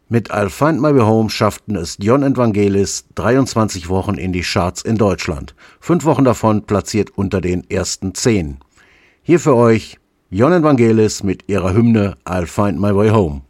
Mit I'll Find My Way Home schafften es Dion und Vangelis 23 Wochen in die Charts in Deutschland. 5 Wochen davon platziert unter den ersten 10. Hier für euch Dion und Vangelis mit ihrer Hymne I'll Find My Way Home.